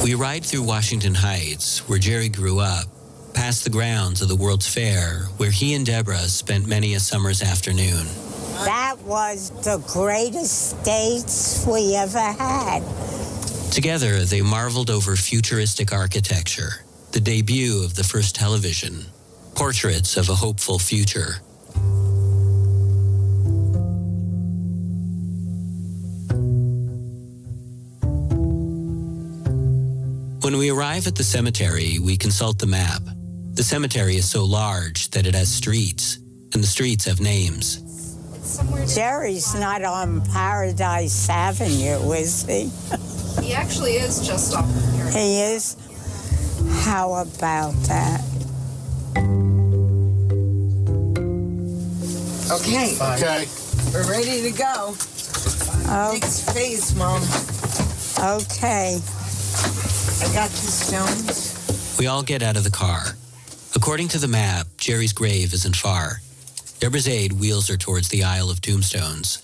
We ride through Washington Heights, where Jerry grew up, past the grounds of the World's Fair, where he and Deborah spent many a summer's afternoon. That was the greatest dates we ever had. Together, they marveled over futuristic architecture, the debut of the first television, portraits of a hopeful future. When we arrive at the cemetery, we consult the map. The cemetery is so large that it has streets, and the streets have names. Jerry's not on Paradise Avenue, is he? He actually is just off here. He is? How about that? Okay. Okay. We're ready to go. Oh, Next phase, Mom. okay. I got the stones. We all get out of the car. According to the map, Jerry's grave isn't far. Deborah's aide wheels her towards the aisle of tombstones.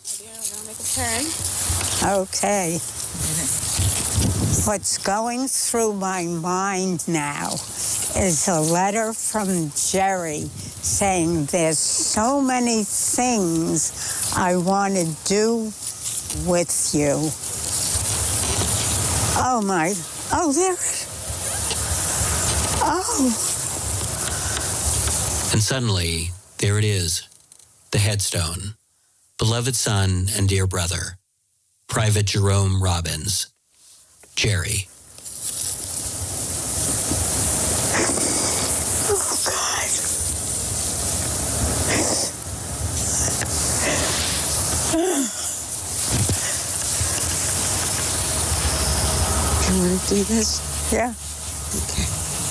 Okay. What's going through my mind now is a letter from Jerry saying there's so many things I want to do with you. Oh, there it is. Oh. And suddenly, there it is, the headstone. Beloved son and dear brother, Private Jerome Robbins, Jerry. Oh, God. You want to do this? Yeah. Okay.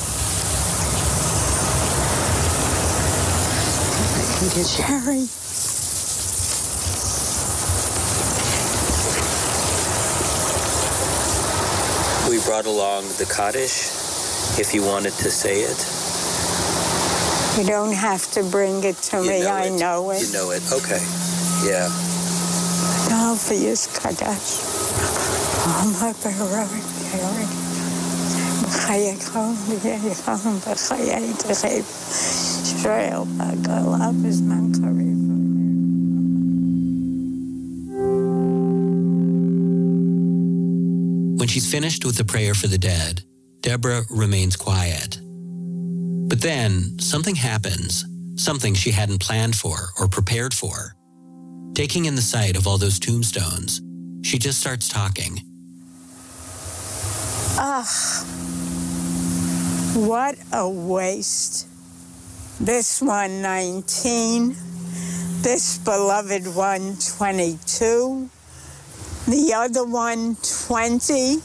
I can get you. Jerry. We brought along the Kaddish, if you wanted to say it. You don't have to bring it to me. I know it. You know it. Okay. Yeah. Alpheus Kadash. Oh, my beloved Jerry. B'chayekam v'yeyekam b'chayei t'chayv. Shreil b'galav b'zman karev. When she's finished with the prayer for the dead, Deborah remains quiet. But then something happens, something she hadn't planned for or prepared for. Taking in the sight of all those tombstones, she just starts talking. What a waste. This one 19, this beloved one 22, the other one 20.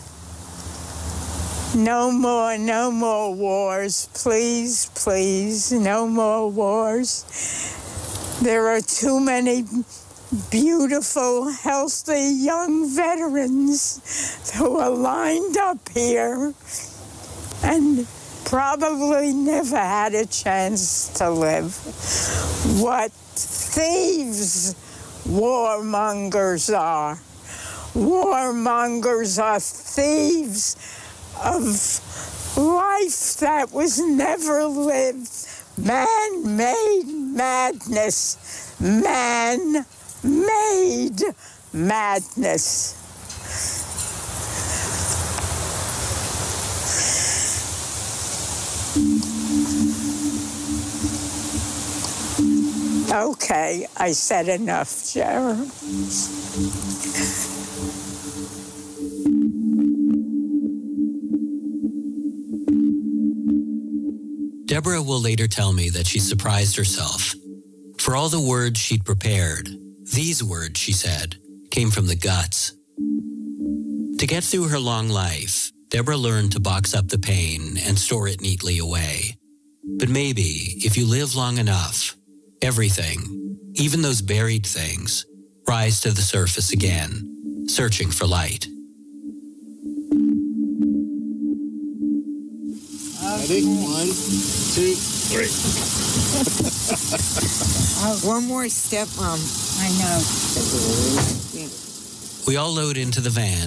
No more wars, please, please, no more wars. There are too many beautiful, healthy young veterans who are lined up here and probably never had a chance to live. What thieves warmongers are. Warmongers are thieves of life that was never lived. Man-made madness. Man-made madness. Okay, I said enough, Sharon. Deborah will later tell me that she surprised herself. For all the words she'd prepared, these words, she said, came from the guts. To get through her long life, Deborah learned to box up the pain and store it neatly away. But maybe, if you live long enough, everything, even those buried things, rise to the surface again, searching for light. Ready? 1, 2, 3. One more step, Mom. I know. We all load into the van